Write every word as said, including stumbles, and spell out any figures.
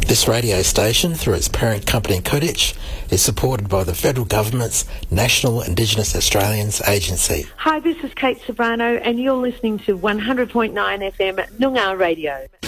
This radio station, through its parent company Kodich, is supported by the Federal Government's National Indigenous Australians Agency. Hi, this is Kate Sobrano, and you're listening to one hundred point nine F M Noongar Radio.